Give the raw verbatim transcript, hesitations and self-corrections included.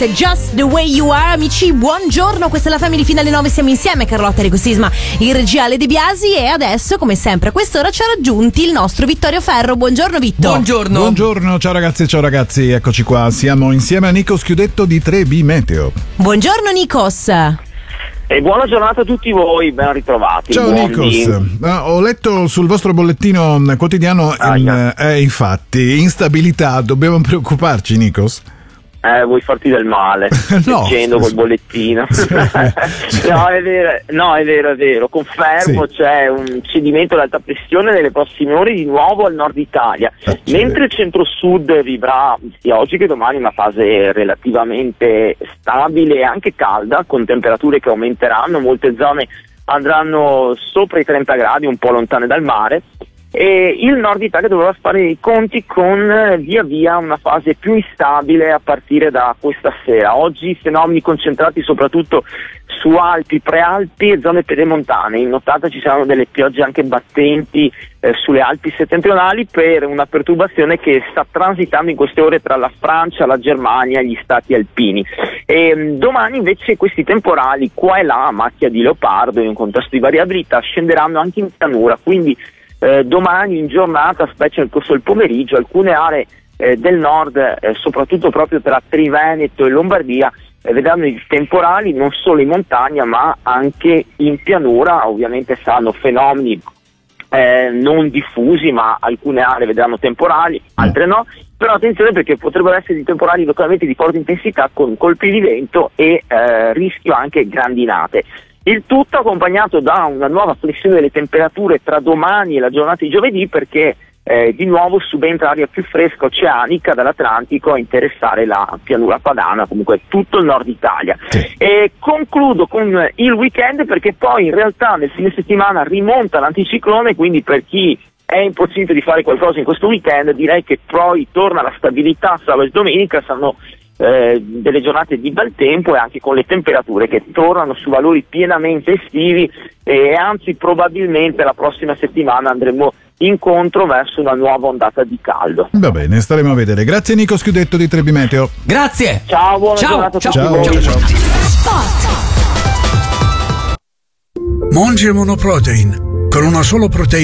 Just the way you are. Amici, buongiorno, questa è la Family fino alle nove, siamo insieme, Carlotta Enrico Sisma, in regia Ale De Biasi, e adesso come sempre a quest'ora ci ha raggiunti il nostro Vittorio Ferro. Buongiorno Vitto. Buongiorno. Buongiorno, ciao ragazzi, ciao ragazzi, eccoci qua, siamo insieme a Nico Schiudetto di tre B Meteo. Buongiorno Nikos. E buona giornata a tutti voi, ben ritrovati. Ciao Buon Nikos, ah, ho letto sul vostro bollettino quotidiano ah, in, yeah. eh, infatti, instabilità, dobbiamo preoccuparci Nikos? Eh, vuoi farti del male no. leggendo col bollettino. no, è vero, no, è vero, è vero, confermo, sì. C'è un cedimento ad alta pressione nelle prossime ore di nuovo al nord Italia, ah, mentre il centro-sud vivrà sia oggi che domani una fase relativamente stabile e anche calda, con temperature che aumenteranno, molte zone andranno sopra i trenta gradi, un po' lontane dal mare. E il nord Italia dovrà fare i conti con via via una fase più instabile a partire da questa sera. Oggi fenomeni concentrati soprattutto su Alpi, Prealpi e zone pedemontane. In nottata ci saranno delle piogge anche battenti eh, sulle Alpi settentrionali per una perturbazione che sta transitando in queste ore tra la Francia, la Germania e gli stati alpini. E mh, domani invece questi temporali qua e là, a macchia di leopardo, in un contesto di variabilità, scenderanno anche in pianura, quindi Eh, domani in giornata, specie nel corso del pomeriggio, alcune aree eh, del nord, eh, soprattutto proprio tra Triveneto e Lombardia, eh, vedranno i temporali non solo in montagna ma anche in pianura. Ovviamente saranno fenomeni eh, non diffusi, ma alcune aree vedranno temporali, altre no, però attenzione perché potrebbero essere di temporali localmente di forte intensità con colpi di vento e eh, rischio anche grandinate. Il tutto accompagnato da una nuova flessione delle temperature tra domani e la giornata di giovedì, perché eh, di nuovo subentra aria più fresca oceanica dall'Atlantico a interessare la pianura padana, comunque tutto il nord Italia. Sì. E concludo con il weekend, perché poi in realtà nel fine settimana rimonta l'anticiclone, quindi per chi è impossibile di fare qualcosa in questo weekend direi che poi torna la stabilità sabato e domenica, saranno Eh, delle giornate di bel tempo e anche con le temperature che tornano su valori pienamente estivi, e anzi probabilmente la prossima settimana andremo incontro verso una nuova ondata di caldo. Va bene, staremo a vedere. Grazie Nico Schiudetto di tre B Meteo. Grazie. Ciao, buona ciao, giornata a ciao, tutti ciao, voi. ciao, ciao. Monge Monoprotein, con una solo proteina